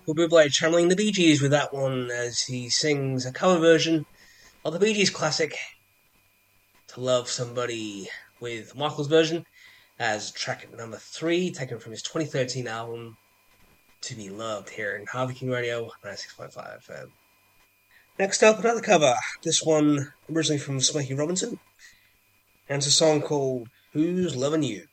Buble channeling the Bee Gees with that one as he sings a cover version of the Bee Gees classic To Love Somebody with Michael's version as track number 3, taken from his 2013 album To Be Loved here in Harvey King Radio 96.5 FM. Next up, another cover. This one originally from Smokey Robinson, and it's a song called Who's Loving You?